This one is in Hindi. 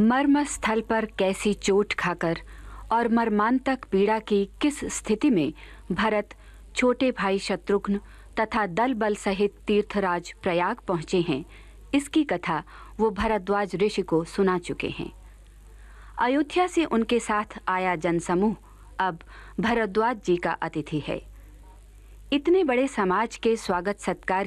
मर्म स्थल पर कैसी चोट खाकर और मर्मांतक पीड़ा की किस स्थिति में भरत छोटे भाई शत्रुघ्न तथा दल बल सहित तीर्थराज प्रयाग पहुंचे हैं, इसकी कथा वो भरद्वाज ऋषि को सुना चुके हैं। अयोध्या से उनके साथ आया जनसमूह अब भरद्वाज जी का अतिथि है। इतने बड़े समाज के स्वागत सत्कार